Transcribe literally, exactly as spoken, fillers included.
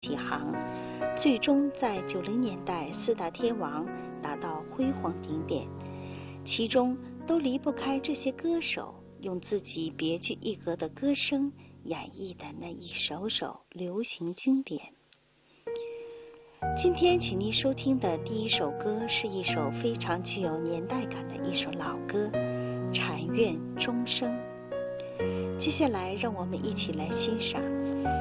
起航，最终在九零年代四大天王达到辉煌顶点，其中都离不开这些歌手用自己别具一格的歌声演绎的那一首首流行经典。今天请您收听的第一首歌是一首非常具有年代感的一首老歌《禅院钟声》。接下来让我们一起来欣赏